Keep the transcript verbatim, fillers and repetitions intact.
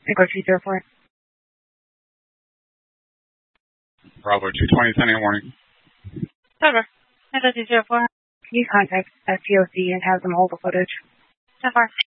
Echo two zero four. Bravo two twenty, sending a warning. Over. Echo two zero four. Can you contact S T O C and have them hold the footage? So far.